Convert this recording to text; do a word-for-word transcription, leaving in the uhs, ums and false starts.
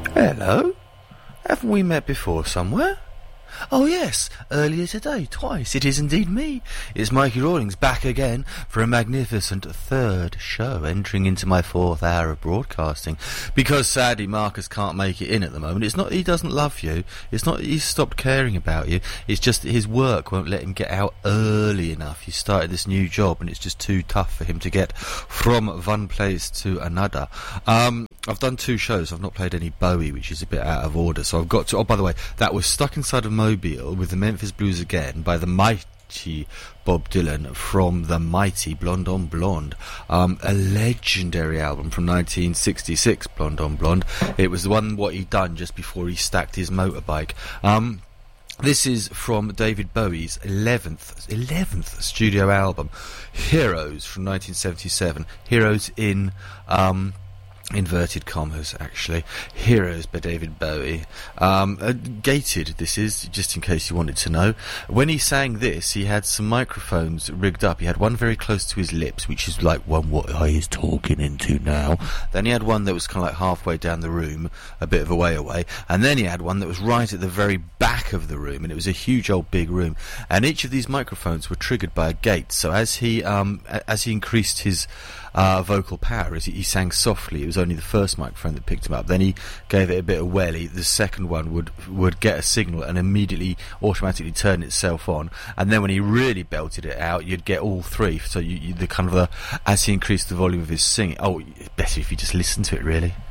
Hello. Haven't we met before somewhere? Oh yes, earlier today, twice. It is indeed me. It's Mikey Rawlings back again for a magnificent third show, entering into my fourth hour of broadcasting. Because sadly Marcus can't make it in at the moment. It's not that he doesn't love you. It's not that he's stopped caring about you. It's just that his work won't let him get out early enough. He started this new job and it's just too tough for him to get from one place to another. Um... I've done two shows. I've not played any Bowie, which is a bit out of order. So I've got to... Oh, by the way, that was Stuck Inside of Mobile with the Memphis Blues Again by the mighty Bob Dylan from the mighty Blonde on Blonde. Um, a legendary album from nineteen sixty-six, Blonde on Blonde. It was the one what he'd done just before he stacked his motorbike. Um... This is from David Bowie's eleventh, eleventh studio album, Heroes, from nineteen seventy-seven. Heroes in... Um, inverted commas, actually. Heroes by David Bowie. Um, uh, gated, this is, just in case you wanted to know. When he sang this, he had some microphones rigged up. He had one very close to his lips, which is like one what I is talking into now. Then he had one that was kind of like halfway down the room, a bit of a way away. And then he had one that was right at the very back of the room, and it was a huge old big room. And each of these microphones were triggered by a gate. So as he, um, as he increased his Uh, vocal power, as he, he sang softly, it was only the first microphone that picked him up. Then he gave it a bit of welly. The second one would would get a signal and immediately automatically turn itself on. And then when he really belted it out, you'd get all three. So you, you the kind of the as he increased the volume of his singing. Oh, better if you just listen to it, really.